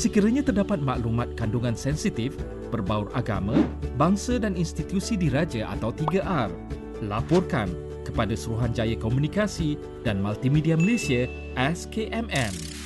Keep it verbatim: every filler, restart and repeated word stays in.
Sekiranya terdapat maklumat kandungan sensitif, berbaur agama, bangsa dan institusi diraja atau tiga R, laporkan kepada Suruhanjaya Komunikasi dan Multimedia Malaysia S K M M.